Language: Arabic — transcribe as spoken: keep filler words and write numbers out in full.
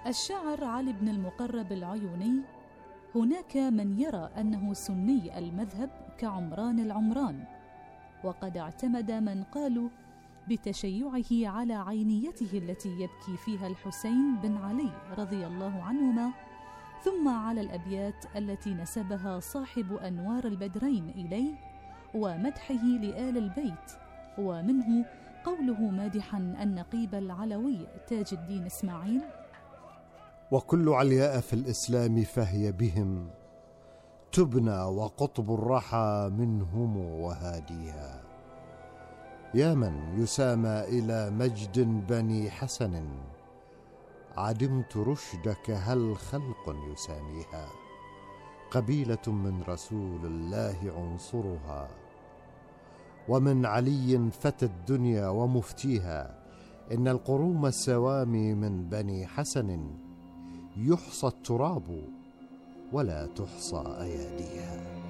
الشاعر علي بن المقرب العيوني: هناك من يرى أنه سني المذهب كعمران العمران، وقد اعتمد من قالوا بتشيعه على عينيته التي يبكي فيها الحسين بن علي رضي الله عنهما، ثم على الأبيات التي نسبها صاحب أنوار البدرين إليه ومدحه لآل البيت، ومنه قوله مادحا النقيب العلوي تاج الدين إسماعيل: وكل علياء في الإسلام فهي بهم تبنى، وقطب الرحى منهم وهاديها. يا من يسامى إلى مجد بني حسن، عدمت رشدك هل خلق يساميها. قبيلة من رسول الله عنصرها، ومن علي فتى الدنيا ومفتيها. إن القروم السوامي من بني حسن، يحصى التراب ولا تحصى أياديها.